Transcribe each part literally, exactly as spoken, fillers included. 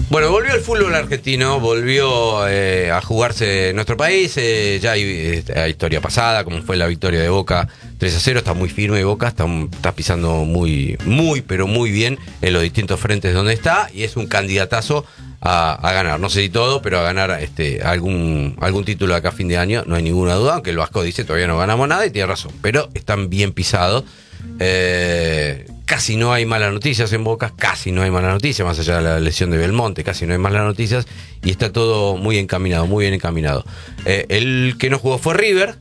Bueno, volvió el fútbol argentino, volvió eh, a jugarse en nuestro país. Eh, ya hay, eh, hay historia pasada, como fue la victoria de Boca tres a cero. Está muy firme Boca, está, está pisando muy, muy, pero muy bien en los distintos frentes donde está. Y es un candidatazo a, a ganar. No sé si todo, pero a ganar este, algún, algún título acá a fin de año. No hay ninguna duda, aunque el Vasco dice todavía no ganamos nada y tiene razón. Pero están bien pisados. Eh, casi no hay malas noticias en Boca, casi no hay malas noticias, más allá de la lesión de Belmonte, casi no hay malas noticias y está todo muy encaminado, muy bien encaminado. Eh, el que no jugó fue River,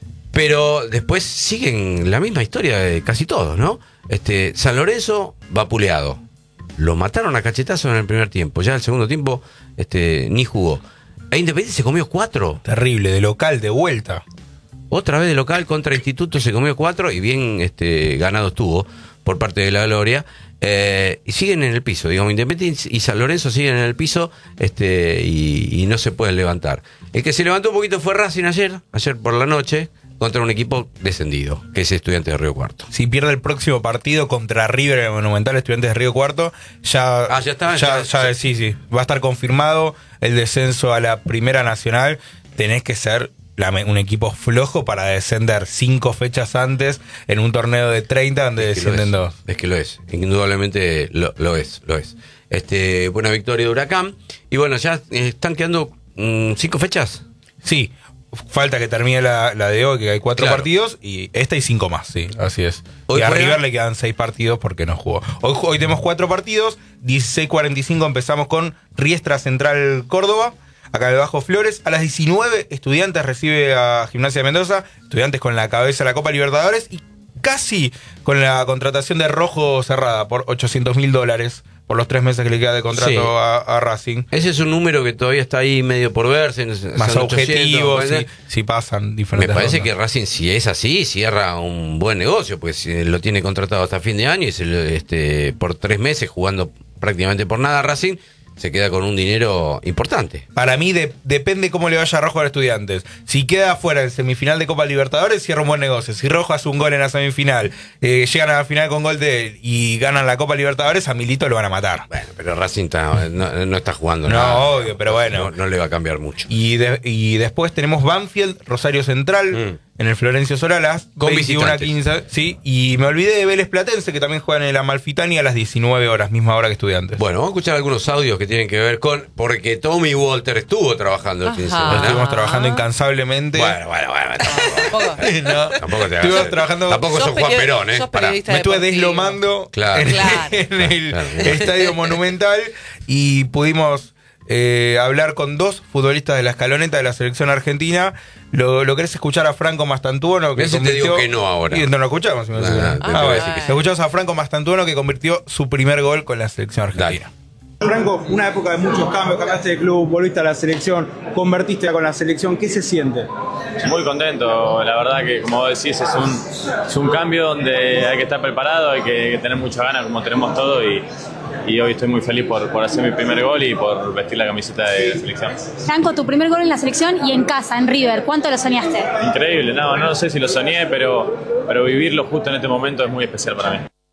pero después siguen la misma historia de casi todos, ¿no? Este, San Lorenzo vapuleado, lo mataron a cachetazos en el primer tiempo, ya el segundo tiempo este, ni jugó. E Independiente se comió cuatro. Terrible, de local, de vuelta. Otra vez de local contra Instituto se comió cuatro y bien este, ganado estuvo por parte de la Gloria. Eh, y siguen en el piso, digamos, Independiente y San Lorenzo siguen en el piso este, y, y no se pueden levantar. El que se levantó un poquito fue Racing ayer, ayer por la noche, contra un equipo descendido, que es Estudiantes de Río Cuarto. Si pierde el próximo partido contra River en el Monumental Estudiantes de Río Cuarto, ya, ah, ya está. Ya, Ya, ya, sí, sí, va a estar confirmado el descenso a la Primera Nacional. Tenés que ser La, un equipo flojo para descender cinco fechas antes en un torneo de treinta donde es que descienden dos. Es que lo es, indudablemente lo, lo es, lo es. Este, buena victoria de Huracán. Y bueno, ya eh, están quedando mmm, cinco fechas. Sí, falta que termine la, la de hoy, que hay cuatro claro. partidos, y esta y cinco más, sí, así es. Hoy y a juega... River le quedan seis partidos porque no jugó. Hoy, hoy tenemos cuatro partidos, dieciséis cuarenta y cinco empezamos con Riestra Central Córdoba. Acá el Bajo Flores, a las diecinueve Estudiantes recibe a Gimnasia de Mendoza, Estudiantes con la cabeza de la Copa Libertadores y casi con la contratación de Rojo cerrada por ochocientos mil dólares por los tres meses que le queda de contrato sí. a, a Racing. Ese es un número que todavía está ahí medio por verse. Más objetivo, si, si pasan diferentes. Me parece rondas. que Racing, si es así, cierra un buen negocio, pues lo tiene contratado hasta fin de año y se, este, por tres meses jugando prácticamente por nada Racing. Se queda con un dinero importante. Para mí de, depende cómo le vaya a Rojo a los Estudiantes. Si queda fuera en semifinal de Copa Libertadores, cierra un buen negocio. Si Rojo hace un gol en la semifinal, eh, llegan a la final con gol de él y ganan la Copa Libertadores, a Milito lo van a matar. Bueno, pero Racing está, no, no está jugando no, nada. No, obvio, pero bueno. No, no le va a cambiar mucho. Y, de, y después tenemos Banfield, Rosario Central, mm. en el Florencio Soralas, con veintiuno a quince. Sí, y me olvidé de Vélez Platense, que también juegan en el Amalfitani a las diecinueve horas, misma hora que Estudiantes. Bueno, vamos a escuchar algunos audios que tienen que ver con... Porque Tommy Walter estuvo trabajando el fin de semana. Estuvimos trabajando incansablemente. Bueno, bueno, bueno. Tampoco, no, tampoco te Estuvimos hagas trabajando... Tampoco sos Juan Perón, ¿eh? Me estuve deslomando claro. en, claro. en el claro. Estadio Monumental y pudimos... Eh, hablar con dos futbolistas de la escaloneta de la selección argentina. ¿Lo, lo querés escuchar a Franco Mastantuono? Que si te digo que no ahora. Y no lo escuchamos. Si no, no, no, ah, bueno. sí. Lo escuchamos a Franco Mastantuono, que convirtió su primer gol con la selección argentina. Dale. Franco, una época de muchos cambios, cambiaste de club, volviste a la selección, convertiste con la selección, ¿qué se siente? Muy contento, la verdad que como vos decís es un, es un cambio donde hay que estar preparado, hay que, hay que tener muchas ganas como tenemos todo y, y hoy estoy muy feliz por, por hacer mi primer gol y por vestir la camiseta de la selección. Franco, tu primer gol en la selección y en casa, en River, ¿cuánto lo soñaste? Increíble, no, no sé si lo soñé, pero, pero vivirlo justo en este momento es muy especial para mí.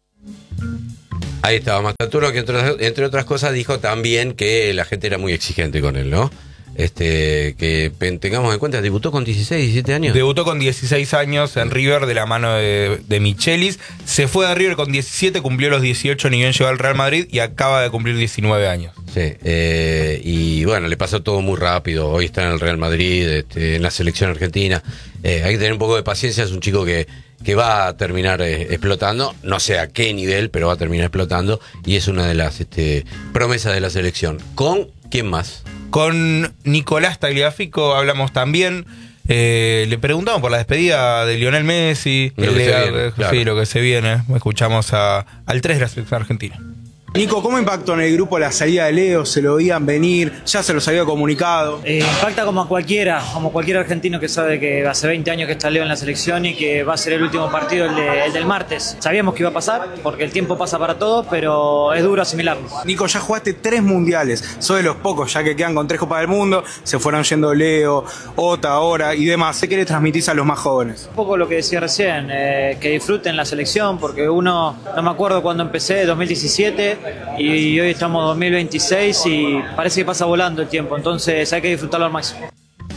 Ahí estaba Mastantuono, que entre, entre otras cosas dijo también que la gente era muy exigente con él, ¿no? Este, que tengamos en cuenta, debutó con dieciséis, diecisiete años. Debutó con dieciséis años en River de la mano de, de Michelis. Se fue de River con diecisiete, cumplió los dieciocho, ni bien llegó al Real Madrid y acaba de cumplir diecinueve años. Sí, eh, y bueno, le pasó todo muy rápido. Hoy está en el Real Madrid, este, en la selección argentina. Eh, hay que tener un poco de paciencia, es un chico que, que va a terminar eh, explotando, no sé a qué nivel, pero va a terminar explotando y es una de las este, promesas de la selección. ¿Con quién más? Con Nicolás Tagliafico hablamos también. Eh, le preguntamos por la despedida de Lionel Messi. Lo que se viene, claro. Sí, lo que se viene. Escuchamos a, al tres de la selección argentina. Nico, ¿cómo impactó en el grupo la salida de Leo? ¿Se lo veían venir? ¿Ya se los había comunicado? Eh, impacta como a cualquiera, como cualquier argentino que sabe que hace veinte años que está Leo en la selección y que va a ser el último partido, el, de, el del martes. Sabíamos que iba a pasar, porque el tiempo pasa para todos, pero es duro asimilarlo. Nico, ya jugaste tres mundiales, sos de los pocos ya que quedan con tres Copas del Mundo, se fueron yendo Leo, Ota ahora y demás. ¿Qué le transmitís a los más jóvenes? Un poco lo que decía recién, eh, que disfruten la selección, porque uno, no me acuerdo cuando empecé, dos mil diecisiete, y hoy estamos en dos mil veintiséis y parece que pasa volando el tiempo, entonces hay que disfrutarlo al máximo.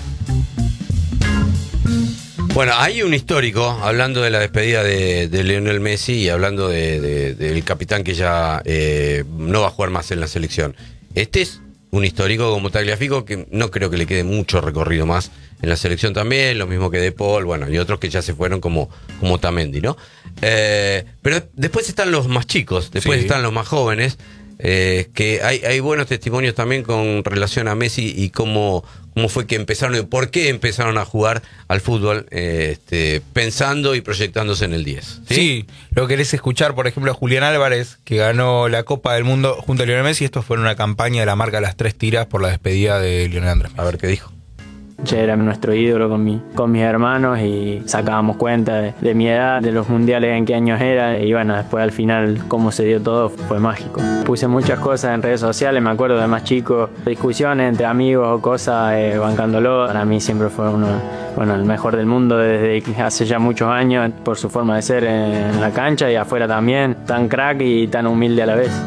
Bueno, hay un histórico, hablando de la despedida de, de Lionel Messi y hablando de, de, del capitán que ya eh, no va a jugar más en la selección. Este es un histórico como Tagliafico que no creo que le quede mucho recorrido más en la selección también, lo mismo que De Paul, bueno, y otros que ya se fueron como, como Otamendi, ¿no? Eh, pero después están los más chicos, después Sí. están los más jóvenes, eh, que hay, hay buenos testimonios también con relación a Messi y cómo, cómo fue que empezaron y por qué empezaron a jugar al fútbol, eh, este, pensando y proyectándose en el diez. ¿Sí? Sí, lo querés escuchar, por ejemplo, a Julián Álvarez, que ganó la Copa del Mundo junto a Lionel Messi. Esto fue en una campaña de la marca Las Tres Tiras por la despedida de Lionel Andrés Messi. A ver qué dijo. Ya era nuestro ídolo con, mi, con mis hermanos y sacábamos cuenta de, de mi edad, de los mundiales en qué años era y bueno, después al final cómo se dio todo fue mágico. Puse muchas cosas en redes sociales, me acuerdo de más chicos, discusiones entre amigos o cosas, eh, bancándolo. Para mí siempre fue uno, bueno, el mejor del mundo desde hace ya muchos años por su forma de ser en la cancha y afuera también, tan crack y tan humilde a la vez.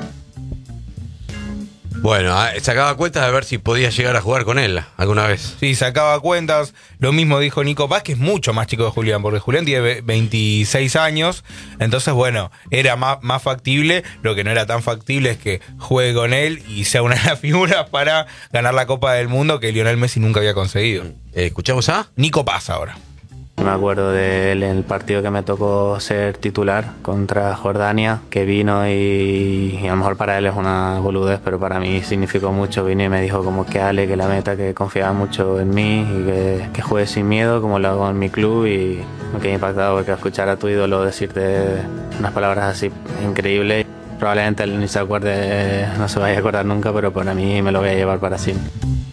Bueno, sacaba cuentas de ver si podía llegar a jugar con él alguna vez. Sí, sacaba cuentas. Lo mismo dijo Nico Paz, que es mucho más chico que Julián, porque Julián tiene veintiséis años. Entonces, bueno, era más, más factible. Lo que no era tan factible es que juegue con él y sea una de las figuras para ganar la Copa del Mundo que Lionel Messi nunca había conseguido. Eh, ¿Escuchamos a? Nico Paz ahora. Me acuerdo de él en el partido que me tocó ser titular contra Jordania, que vino y, y a lo mejor para él es una boludez, pero para mí significó mucho. Vino y me dijo como que Ale, que la meta, que confiaba mucho en mí y que, que juegue sin miedo como lo hago en mi club y me quedé impactado porque escuchar a tu ídolo decirte unas palabras así increíbles. Probablemente él ni se acuerde, no se vaya a acordar nunca, pero para mí me lo voy a llevar para siempre.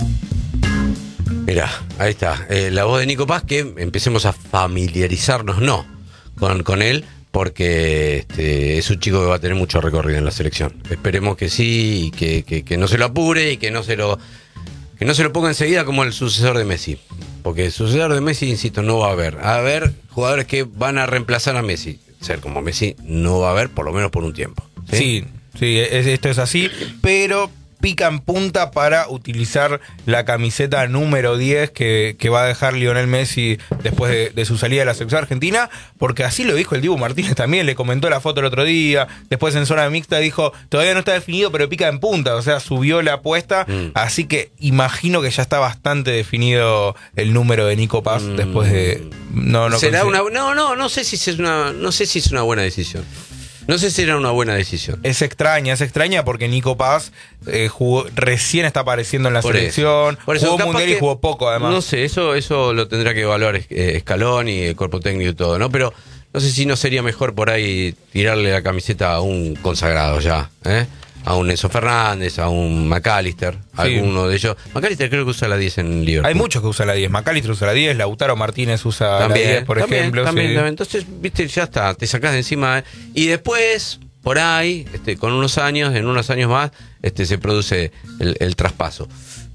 Mirá, ahí está, eh, la voz de Nico Paz, que empecemos a familiarizarnos, no, con, con él, porque este, es un chico que va a tener mucho recorrido en la selección. Esperemos que sí, y que, que, que no se lo apure y que no se lo, que no se lo ponga enseguida como el sucesor de Messi. Porque el sucesor de Messi, insisto, no va a haber. A haber jugadores que van a reemplazar a Messi. Ser como Messi no va a haber, por lo menos por un tiempo. Sí, Sí, sí, es, esto es así, pero pica en punta para utilizar la camiseta número diez que, que va a dejar Lionel Messi después de, de su salida de la selección argentina, porque así lo dijo el Dibu Martínez también, le comentó la foto el otro día, después en zona mixta dijo, todavía no está definido, pero pica en punta, o sea, subió la apuesta, mm. así que imagino que ya está bastante definido el número de Nico Paz mm. después de... No, no, ¿Será una, no, no, no sé si es una, no sé si es una buena decisión. No sé si era una buena decisión. Es extraña, es extraña porque Nico Paz eh, jugó, recién está apareciendo en la por selección, eso. Por eso, jugó mundial y jugó poco además. No sé, eso, eso lo tendrá que evaluar eh, Scaloni y el cuerpo técnico y todo, ¿no? Pero no sé si no sería mejor por ahí tirarle la camiseta a un consagrado ya, ¿eh? A un Enzo Fernández, a un McAllister, sí. Alguno de ellos. McAllister creo que usa la diez en Liverpool. Hay muchos que usan la diez. McAllister usa la diez, Lautaro Martínez usa también, la diez, por también, ejemplo. También, sí. también. Entonces, viste, ya está, te sacás de encima. ¿eh? Y después, por ahí, este, con unos años, en unos años más, este, se produce el, el traspaso.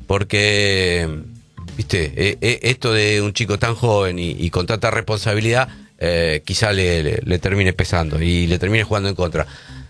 Porque, viste, eh, eh, esto de un chico tan joven y, y con tanta responsabilidad, eh, quizá le, le, le termine pesando y le termine jugando en contra.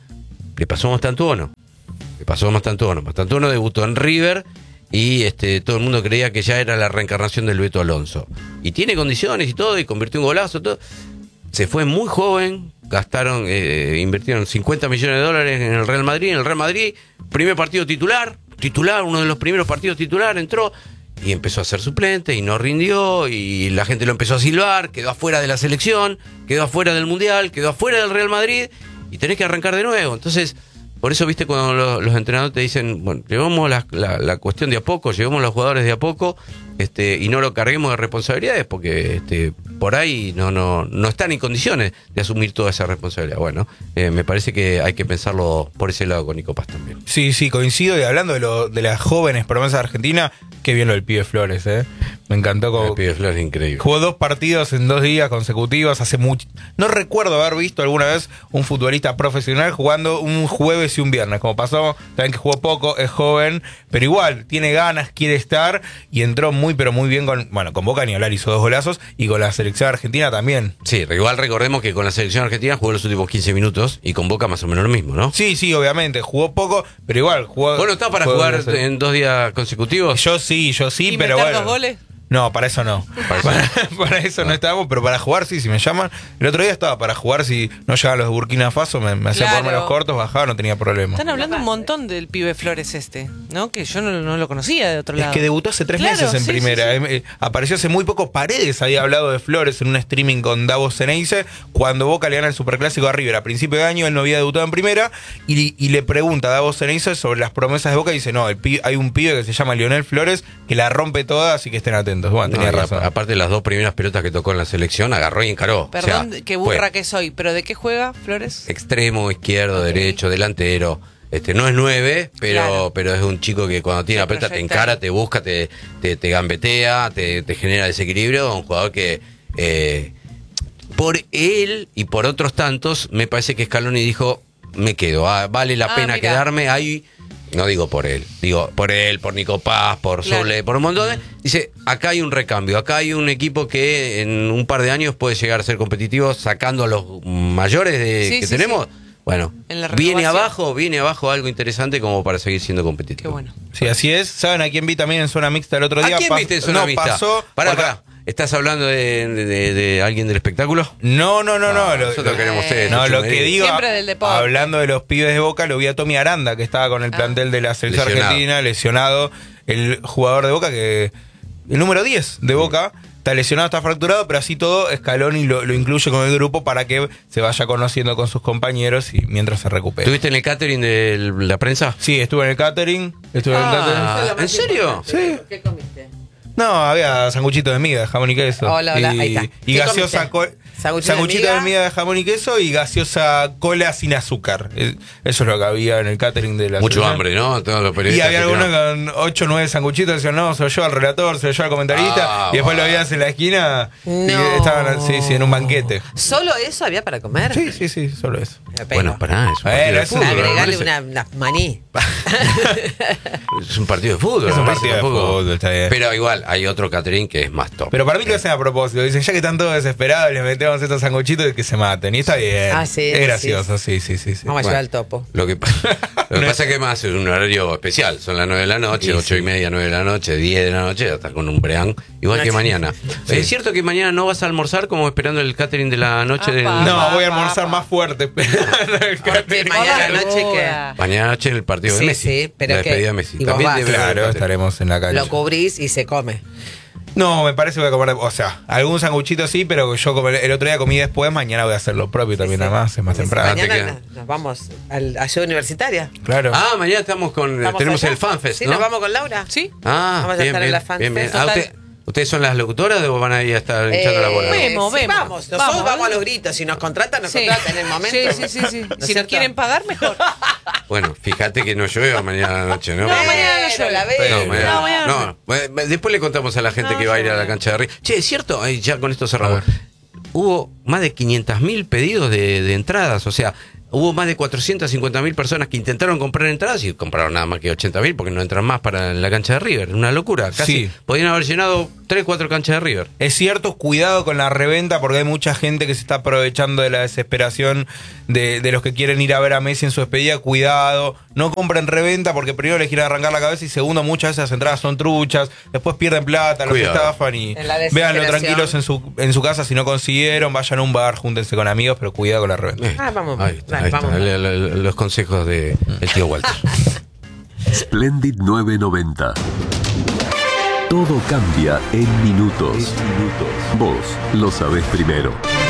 Le pasó a Mastantuono. Le pasó a Mastantuono. Mastantuono debutó en River y este, todo el mundo creía que ya era la reencarnación del Beto Alonso. Y tiene condiciones y todo, y convirtió un golazo, todo. Se fue muy joven, gastaron, eh, invirtieron cincuenta millones de dólares en el Real Madrid. En el Real Madrid, primer partido titular, titular, uno de los primeros partidos titular, entró y empezó a ser suplente y no rindió y la gente lo empezó a silbar, quedó afuera de la selección, quedó afuera del Mundial, quedó afuera del Real Madrid y tenés que arrancar de nuevo. Entonces, por eso, viste, cuando los, los entrenadores te dicen, bueno, llevamos la, la, la cuestión de a poco, llevamos los jugadores de a poco, este, y no lo carguemos de responsabilidades, porque este, por ahí no, no, no están en condiciones de asumir toda esa responsabilidad. Bueno, eh, me parece que hay que pensarlo por ese lado con Nico Paz también. Sí, sí, coincido, y hablando de, lo, de las jóvenes promesas de Argentina, qué bien lo del pibe Flores, ¿eh? Me encantó como... El pibe Flores, increíble. Jugó dos partidos en dos días consecutivos hace mucho. No recuerdo haber visto alguna vez un futbolista profesional jugando un jueves y un viernes. Como pasó, también que jugó poco, es joven, pero igual, tiene ganas, quiere estar y entró muy, pero muy bien con. Bueno, con Boca ni hablar, hizo dos golazos y con la selección argentina también. Sí, igual recordemos que con la selección argentina jugó los últimos quince minutos y con Boca más o menos lo mismo, ¿no? Sí, sí, obviamente. Jugó poco, pero igual jugó. ¿Vos no estás para jugar en dos días consecutivos? Yo sí, yo sí, ¿Y pero meter bueno. dos goles? No, para eso no. Para eso, Para, para eso no estábamos, pero para jugar sí, si me llaman. El otro día estaba para jugar, si no llegaban los de Burkina Faso, me, me hacía Claro. ponerme los cortos, bajaba, no tenía problema. Están hablando un montón del pibe Flores este, ¿no? Que yo no, no lo conocía de otro Es lado. que debutó hace tres Claro, meses en sí, primera. sí, sí. Eh, eh, apareció hace muy poco. Paredes había hablado de Flores en un streaming con Davos Ceneice cuando Boca le gana el Superclásico a River. A principio de año él no había debutado en primera y, y le pregunta a Davos Ceneice sobre las promesas de Boca y dice, no, el pi- hay un pibe que se llama Lionel Flores que la rompe toda, así que estén atentos. Bueno, No, tenía y a- razón. aparte, las dos primeras pelotas que tocó en la selección, agarró y encaró. Perdón, O sea, qué burra fue que soy, pero ¿de qué juega Flores? extremo, izquierdo, derecho, delantero. Este, no es nueve, pero, Claro. pero es un chico que cuando tiene Se la pelota te proyecta. encara, te busca, te, te, te gambetea, te, te genera desequilibrio. Un jugador que eh, por él y por otros tantos, me parece que Scaloni dijo, me quedo, ah, vale la Ah, pena mira. quedarme ahí. No digo por él, digo por él, por Nico Paz, por Claro. Sole, por un montón de... Dice, acá hay un recambio, acá hay un equipo que en un par de años puede llegar a ser competitivo sacando a los mayores de, Sí, que sí, tenemos. sí. Bueno, En la viene renovación. abajo, viene abajo algo interesante como para seguir siendo competitivo. Qué bueno. Sí, así es. ¿Saben a quién vi también en zona mixta el otro día? ¿A quién Pas- viste en zona no, mixta? pasó. Pará, porque- pará. ¿Estás hablando de, de- de- de alguien del espectáculo? No, no, no, no. Ah, lo- nosotros lo- queremos ser No, eso, lo chumería. que digo, Siempre del deporte. hablando de los pibes de Boca, lo vi a Tommy Aranda, que estaba con el plantel de la selección Lesionado. argentina, lesionado. El jugador de Boca, que el número diez de Boca, está lesionado, está fracturado, pero así todo, Scaloni lo, lo incluye con el grupo para que se vaya conociendo con sus compañeros y mientras se recupere. ¿Estuviste en el catering de la prensa? Sí, estuve en el catering. Estuve en el catering. Ah, ¿en serio? Sí. ¿Qué comiste? No, había sanguchito de miga, jamón y queso. Hola, hola, y, ahí está. y ¿Qué gaseosa comiste? co- ¿Sanguchito de sanguchito miga? de miga de jamón y queso y gaseosa cola sin azúcar. Es- Eso es lo que había en el catering de la Mucho selección. hambre, ¿no? Todos los Y periodistas había que algunos tiraron. con ocho o nueve sanguchitos, decían, no, soy yo al relator, soy yo al comentarista, Ah, y después bueno. lo veías en la esquina y No. estaban sí, sí, en un banquete. ¿Solo eso había para comer? Sí, sí, sí, solo eso. Me pego. Bueno, pará, es un Bueno, partido de eso fútbol. es me Agregarle parece. una, una maní. Es un partido de fútbol. Es un me parece, partido de tampoco. fútbol, está bien. Pero igual, hay otro catering que es más top. Pero para mí lo hacen a propósito. Dicen, ya que están todos desesperados, les metemos estos sanguchitos y que se maten. Y está bien. Ah, sí, es sí, gracioso, sí, sí, sí. sí. Vamos a Bueno. llevar al topo. Lo que, pa- lo que pasa es que más es un horario especial. Son las nueve de la noche, Sí, ocho y sí. media, nueve de la noche, diez de la noche, hasta con un breán. Igual que Noche. mañana. Sí. ¿Es cierto que mañana no vas a almorzar como esperando el catering de la noche? Del... Apa. No, Pa, voy a pa, almorzar pa. más fuerte. El catering. mañana Hola, noche que- Ruda. Mañana noche el partido Sí, de Messi. sí, pero la que- despedida de Messi. y vos También vas. debe haber Claro, catering. estaremos en la calle. Lo cubrís y se come. No, me parece que voy a comer, o sea, algún sanguchito sí, pero yo como el, el otro día comí después, mañana voy a hacer lo propio también, nada más, es más Sí, sí, temprano. te Mañana queda. nos, nos vamos al- a Ciudad Universitaria. Claro. Ah, mañana estamos con. ¿Vamos tenemos allá? el FanFest, Sí, ¿no? nos vamos con Laura. ¿Sí? Ah, Vamos a bien, estar en bien, la FanFest. bien, bien. Ah, Total. usted- ¿Ustedes son las locutoras o van a ir a estar hinchando la bola? Eh, Vemos, sí, vemos. Vamos, nosotros Vamos, vamos, ¿eh? a los gritos. Si nos contratan, nos Sí. contratan en el momento. Sí, sí, sí, sí. ¿No es Si nos cierto? quieren pagar, mejor. Bueno, fíjate que no llueva mañana a la noche, ¿no? No, mañana no Pero llueve. la veo. No, mañana, No, mañana no. no. Bueno, después le contamos a la gente No, que va a ir a la mañana. cancha de River. Che, es cierto, Ay, ya con esto A cerramos. ver. Hubo más de quinientos mil pedidos de, de entradas, o sea, hubo más de cuatrocientas cincuenta mil personas que intentaron comprar entradas y compraron nada más que ochenta mil porque no entran más para la cancha de River. Una locura, casi Sí. podían haber llenado tres, cuatro canchas de River. Es cierto, cuidado con la reventa porque hay mucha gente que se está aprovechando de la desesperación de, de los que quieren ir a ver a Messi en su despedida. Cuidado, no compren reventa porque primero les quieren arrancar la cabeza y segundo muchas veces las entradas son truchas, después pierden plata, los Cuidado. estafan y En la véanlo desesperación. tranquilos en su, en su casa si no consiguieron, vayan a un bar, júntense con amigos, pero cuidado con la reventa. Eh, Ah, vamos. Ahí está, Dale, ahí está, vamos. le- le- los consejos de el tío Walter. Splendid novecientos noventa. Todo cambia en minutos. Vos lo sabés primero.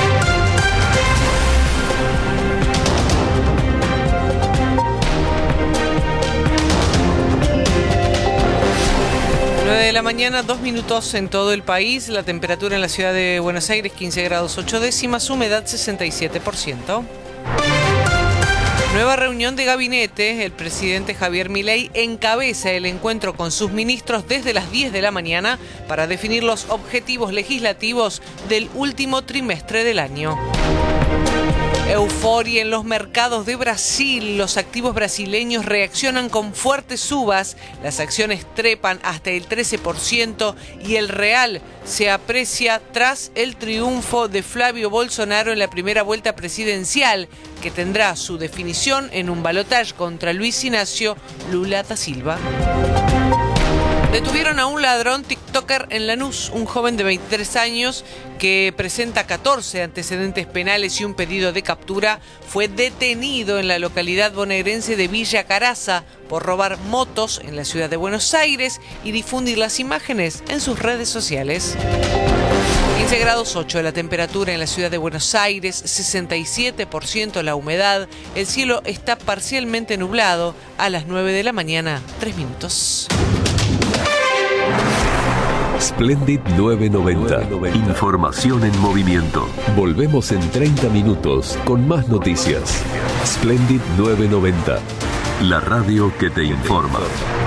nueve de la mañana, dos minutos en todo el país. La temperatura en la ciudad de Buenos Aires, quince grados ocho décimas, humedad sesenta y siete por ciento. Nueva reunión de gabinete. El presidente Javier Milei encabeza el encuentro con sus ministros desde las diez de la mañana para definir los objetivos legislativos del último trimestre del año. Euforia en los mercados de Brasil. Los activos brasileños reaccionan con fuertes subas. Las acciones trepan hasta el trece por ciento y el real se aprecia tras el triunfo de Flavio Bolsonaro en la primera vuelta presidencial, que tendrá su definición en un balotaje contra Luis Ignacio Lula da Silva. Detuvieron a un ladrón tiktoker en Lanús, un joven de veintitrés años que presenta catorce antecedentes penales y un pedido de captura. Fue detenido en la localidad bonaerense de Villa Caraza por robar motos en la ciudad de Buenos Aires y difundir las imágenes en sus redes sociales. quince grados ocho la temperatura en la ciudad de Buenos Aires, sesenta y siete por ciento la humedad, el cielo está parcialmente nublado. A las nueve de la mañana, tres minutos. Splendid novecientos noventa. Información en movimiento. Volvemos en treinta minutos con más noticias. Splendid novecientos noventa. La radio que te informa.